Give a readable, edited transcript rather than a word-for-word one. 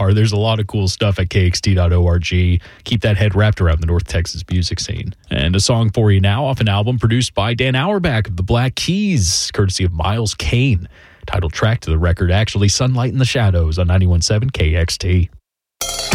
are. There's a lot of cool stuff at kxt.org. Keep that head wrapped around the North Texas music scene. And a song for you now off an album produced by Dan Auerbach of the Black Keys, courtesy of Miles Kane. Title track to the record, actually, Sunlight in the Shadows on 91.7 KXT.